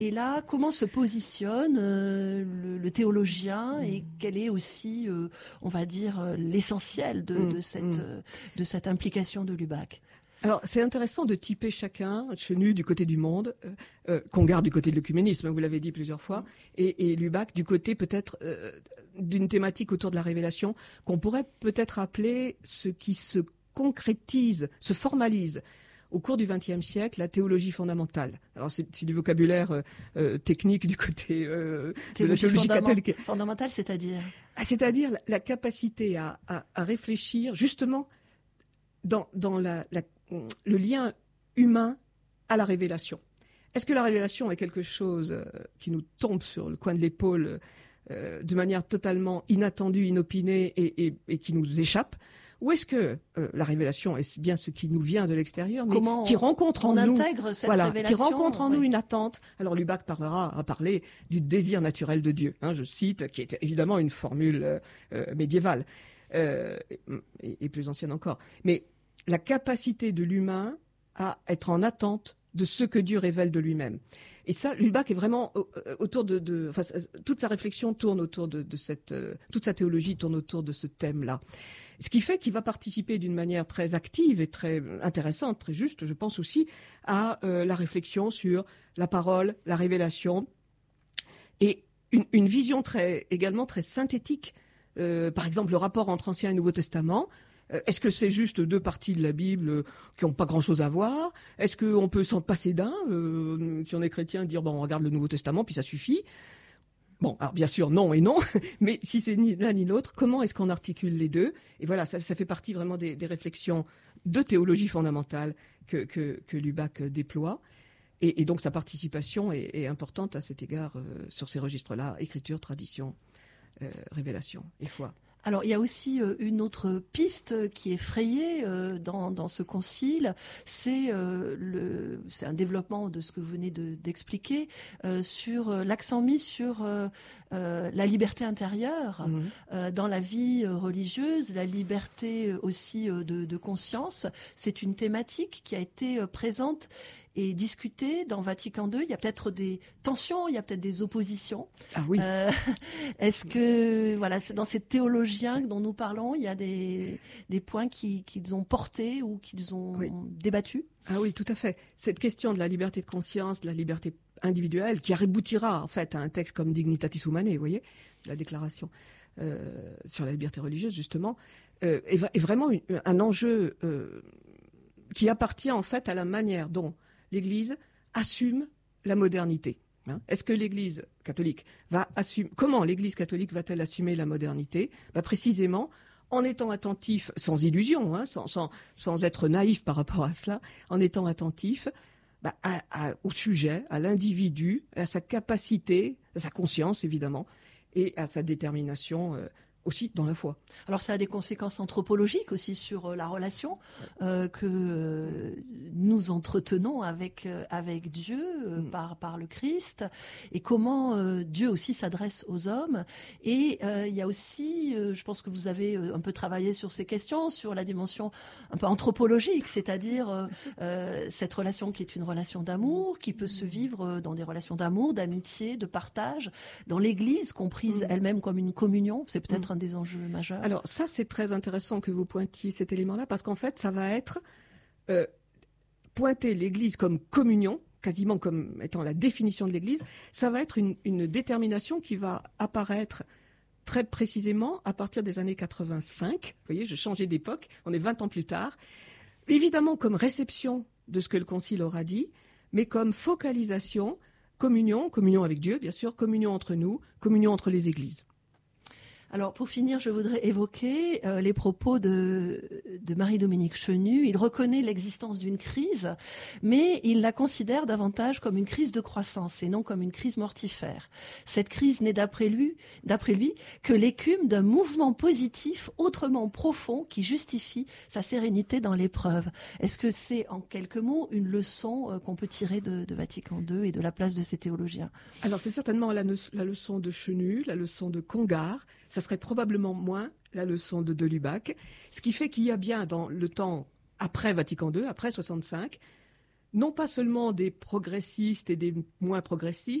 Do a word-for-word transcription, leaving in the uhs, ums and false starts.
Et là, comment se positionne euh, le, le théologien mmh. et quel est aussi, euh, on va dire, euh, l'essentiel de, mmh. de, cette, mmh. euh, de cette implication de Lubac? Alors, c'est intéressant de typer chacun, Chenu du côté du monde, euh, euh, Congar du côté de l'œcuménisme, vous l'avez dit plusieurs fois, et, et Lubac du côté peut-être euh, d'une thématique autour de la révélation qu'on pourrait peut-être appeler ce qui se concrétise, se formalise au cours du vingtième siècle, la théologie fondamentale. Alors c'est, c'est du vocabulaire euh, euh, technique du côté euh, de la théologie fondament- catholique. Fondamentale, c'est-à-dire ah, C'est-à-dire la, la capacité à, à, à réfléchir justement dans, dans la, la, le lien humain à la révélation. Est-ce que la révélation est quelque chose euh, qui nous tombe sur le coin de l'épaule euh, de manière totalement inattendue, inopinée et, et, et qui nous échappe ? Ou est-ce que euh, la révélation est bien ce qui nous vient de l'extérieur, mais Comment qui rencontre en on nous, intègre cette voilà, révélation, qui rencontre en oui. nous une attente. Alors Lubac parlera, a parlé du désir naturel de Dieu, hein, je cite, qui est évidemment une formule euh, euh, médiévale euh, et, et plus ancienne encore. Mais la capacité de l'humain à être en attente de ce que Dieu révèle de lui-même. Et ça, Lubac est vraiment autour de, de enfin, toute sa réflexion tourne autour de, de cette, euh, toute sa théologie tourne autour de ce thème-là. Ce qui fait qu'il va participer d'une manière très active et très intéressante, très juste, je pense aussi, à euh, la réflexion sur la parole, la révélation, et une, une vision très, également très synthétique. Euh, par exemple, le rapport entre Ancien et Nouveau Testament. Est-ce que c'est juste deux parties de la Bible qui n'ont pas grand-chose à voir ? Est-ce qu'on peut s'en passer d'un, euh, si on est chrétien, dire bon, on regarde le Nouveau Testament, puis ça suffit ? Bon, alors bien sûr, non et non, mais si c'est ni l'un ni l'autre, comment est-ce qu'on articule les deux ? Et voilà, ça, ça fait partie vraiment des, des réflexions de théologie fondamentale que, que, que Lubac déploie. Et, et donc sa participation est, est importante à cet égard euh, sur ces registres-là, écriture, tradition, euh, révélation et foi. Alors, il y a aussi euh, une autre piste qui est frayée euh, dans, dans ce concile, c'est euh, le, c'est un développement de ce que vous venez de, d'expliquer euh, sur euh, l'accent mis sur euh, euh, la liberté intérieure mmh. euh, dans la vie euh, religieuse, la liberté aussi euh, de, de conscience. C'est une thématique qui a été euh, présente et discuté dans Vatican deux. Il y a peut-être des tensions, il y a peut-être des oppositions. Ah oui. Euh, est-ce que, voilà, c'est dans ces théologiens dont nous parlons, il y a des, des points qui, qu'ils ont portés ou qu'ils ont oui. débattus? Ah oui, tout à fait. Cette question de la liberté de conscience, de la liberté individuelle, qui aboutira en fait à un texte comme Dignitatis Humanae, vous voyez, la déclaration euh, sur la liberté religieuse, justement, euh, est, est vraiment une, un enjeu euh, qui appartient en fait à la manière dont l'Église assume la modernité. Hein. Est-ce que l'Église catholique va assumer, comment l'Église catholique va-t-elle assumer la modernité ? Bah, précisément en étant attentif, sans illusion, hein, sans, sans, sans être naïf par rapport à cela, en étant attentif bah, à, à, au sujet, à l'individu, à sa capacité, à sa conscience évidemment, et à sa détermination euh, aussi dans la foi. Alors ça a des conséquences anthropologiques aussi sur euh, la relation euh, que euh, nous entretenons avec euh, avec Dieu euh, mm. par par le Christ, et comment euh, Dieu aussi s'adresse aux hommes. Et euh, il y a aussi, euh, je pense que vous avez un peu travaillé sur ces questions, sur la dimension un peu anthropologique, c'est-à-dire euh, euh, cette relation qui est une relation d'amour, qui peut se vivre dans des relations d'amour, d'amitié, de partage, dans l'Église comprise mm. elle-même comme une communion. C'est peut-être mm. un des enjeux majeurs. Alors ça, c'est très intéressant que vous pointiez cet élément-là, parce qu'en fait, ça va être euh, pointer l'Église comme communion, quasiment comme étant la définition de l'Église. Ça va être une, une détermination qui va apparaître très précisément à partir des années quatre-vingt-cinq. Vous voyez, je changeais d'époque, on est vingt ans plus tard. Évidemment comme réception de ce que le Concile aura dit, mais comme focalisation, communion, communion avec Dieu, bien sûr, communion entre nous, communion entre les Églises. Alors, pour finir, je voudrais évoquer euh, les propos de, de Marie-Dominique Chenu. Il reconnaît l'existence d'une crise, mais il la considère davantage comme une crise de croissance et non comme une crise mortifère. Cette crise n'est d'après lui, d'après lui que l'écume d'un mouvement positif autrement profond qui justifie sa sérénité dans l'épreuve. Est-ce que c'est, en quelques mots, une leçon euh, qu'on peut tirer de, de Vatican deux et de la place de ces théologiens? Alors, c'est certainement la, la leçon de Chenu, la leçon de Congar. Ça serait probablement moins la leçon de de Lubac, ce qui fait qu'il y a bien dans le temps après Vatican deux, après soixante-cinq, non pas seulement des progressistes et des moins progressistes,